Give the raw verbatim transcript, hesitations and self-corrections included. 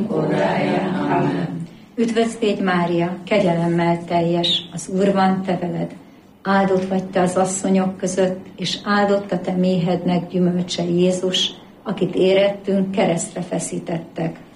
óráján. Amen. Üdvözlégy Mária, kegyelemmel teljes, az Úr van te veled. Áldott vagy te az asszonyok között, és áldott a te méhednek gyümölcse Jézus, akit érettünk, keresztre feszítettek.